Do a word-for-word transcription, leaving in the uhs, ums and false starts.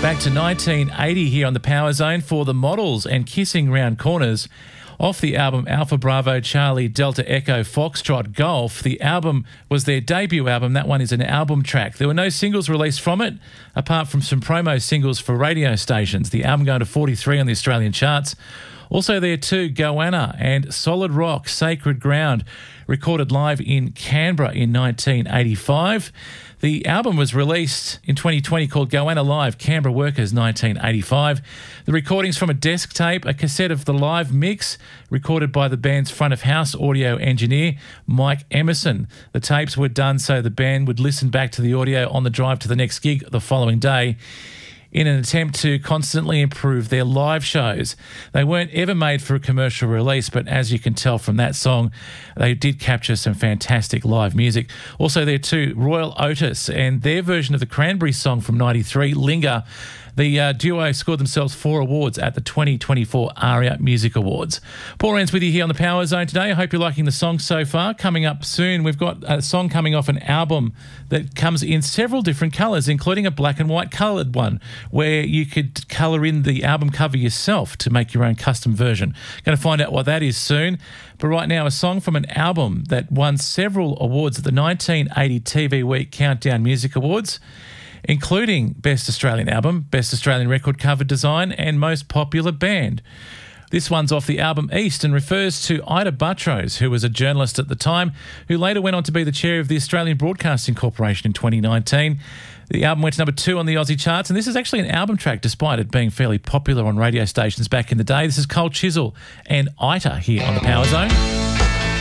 Back to nineteen eighty here on the Power Zone for The Models and Kissing Round Corners. Off the album Alpha Bravo Charlie Delta Echo Foxtrot Golf, the album was their debut album. That one is an album track. There were no singles released from it, apart from some promo singles for radio stations. The album going to forty-three on the Australian charts. Also there too, Goanna and Solid Rock, Sacred Ground, recorded live in Canberra in nineteen eighty-five. The album was released in twenty twenty called Goanna Live, Canberra Workers nineteen eighty-five. The recordings from a desk tape, a cassette of the live mix, recorded by the band's front of house audio engineer, Mike Emerson. The tapes were done so the band would listen back to the audio on the drive to the next gig the following day, in an attempt to constantly improve their live shows. They weren't ever made for a commercial release, but as you can tell from that song, they did capture some fantastic live music. Also there too, Royal Otis and their version of the Cranberries song from ninety-three, Linger. The uh, duo scored themselves four awards at the twenty twenty-four ARIA Music Awards. Paul Rance with you here on the Power Zone today. I hope you're liking the song so far. Coming up soon, we've got a song coming off an album that comes in several different colours, including a black and white coloured one, where you could colour in the album cover yourself to make your own custom version. Going to find out what that is soon. But right now, a song from an album that won several awards at the nineteen eighty T V Week Countdown Music Awards, including Best Australian Album, Best Australian Record Cover Design and Most Popular Band. This one's off the album East and refers to Ita Buttrose, who was a journalist at the time, who later went on to be the chair of the Australian Broadcasting Corporation in twenty nineteen. The album went to number two on the Aussie charts, and this is actually an album track despite it being fairly popular on radio stations back in the day. This is Cold Chisel and Ita here on the Power Zone.